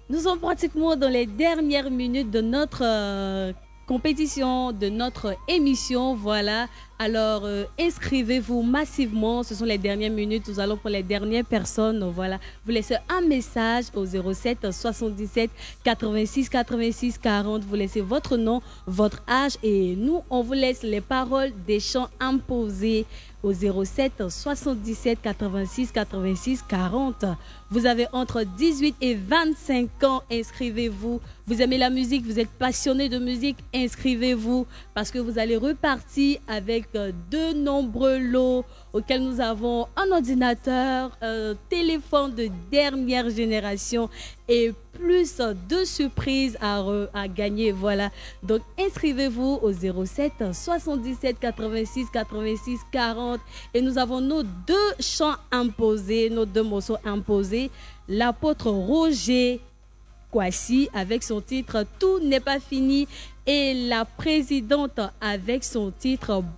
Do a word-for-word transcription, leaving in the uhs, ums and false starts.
Nous sommes pratiquement dans les dernières minutes de notre euh, compétition, de notre émission. Voilà. Alors, euh, inscrivez-vous massivement. Ce sont les dernières minutes. Nous allons pour les dernières personnes. Voilà. Vous laissez un message au zéro sept soixante-dix-sept quatre-vingt-six quatre-vingt-six quarante. Vous laissez votre nom, votre âge et nous, on vous laisse les paroles des chants imposés au zéro sept soixante-dix-sept quatre-vingt-six quatre-vingt-six quarante. Vous avez entre dix-huit et vingt-cinq ans, inscrivez-vous. Vous aimez la musique, vous êtes passionné de musique, inscrivez-vous parce que vous allez repartir avec de nombreux lots auxquels nous avons un ordinateur, un téléphone de dernière génération et plus de surprises à, re, à gagner. Voilà. Donc inscrivez-vous au zéro sept soixante-dix-sept quatre-vingt-six quatre-vingt-six quarante et nous avons nos deux chants imposés, nos deux morceaux imposés. L'apôtre Roger Kwasi avec son titre Tout n'est pas fini et la présidente avec son titre